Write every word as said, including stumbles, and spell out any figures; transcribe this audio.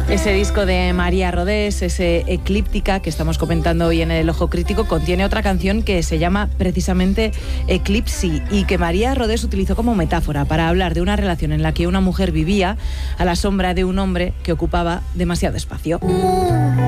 Ese disco de María Rodés, ese Eclíptica que estamos comentando hoy en El Ojo Crítico, contiene otra canción que se llama precisamente Eclipsi y que María Rodés utilizó como metáfora para hablar de una relación en la que una mujer vivía a la sombra de un hombre que ocupaba demasiado espacio.